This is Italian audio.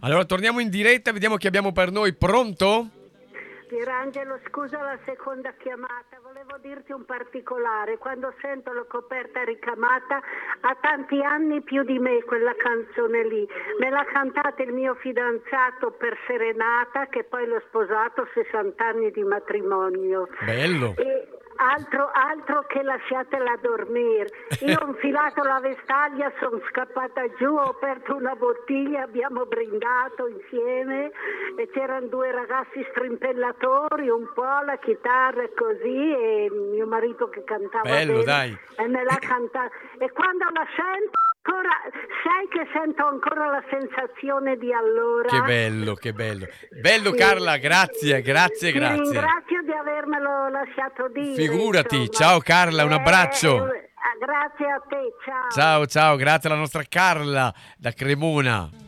Allora torniamo in diretta, vediamo chi abbiamo per noi. Pronto? Pierangelo, scusa la seconda chiamata, volevo dirti un particolare. Quando sento la coperta ricamata, ha tanti anni più di me quella canzone lì. Me l'ha cantata il mio fidanzato per Serenata, che poi l'ho sposato, 60 anni di matrimonio. Bello. E altro che lasciatela dormire. Io ho infilato la vestaglia, sono scappata giù, ho aperto una bottiglia, abbiamo brindato insieme e c'erano due ragazzi strimpellatori, un po' la chitarra e così, e mio marito che cantava Bello, bene dai. e me l'ha cantata. E quando la sento ancora, sai che sento ancora la sensazione di allora. Che bello, che bello. Bello Sì. Carla, grazie, grazie, Ti grazie. ringrazio di avermelo lasciato dire. Figurati, insomma. ciao Carla, un abbraccio. Grazie a te, ciao. Ciao, ciao, grazie alla nostra Carla da Cremona.